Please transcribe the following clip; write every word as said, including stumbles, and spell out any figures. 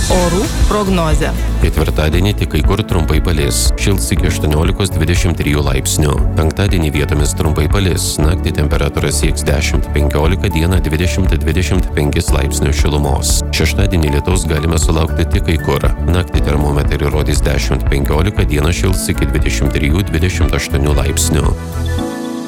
Orų prognozė. Ketvirtadienį tik kai kur trumpai palis. Šils iki aštuoniolikos dvidešimt trijų laipsnių. Penktadienį vietomis trumpai palis. Naktį temperatūra sieks dešimt penkiolika, dieną dvidešimt dvidešimt penkis laipsnius šilumos. Šeštadienį lietaus galime sulaukti tik kai kur. Naktį termometrai rodys dešimt penkiolika, dieną šils iki dvidešimt trijų dvidešimt aštuonių laipsnių.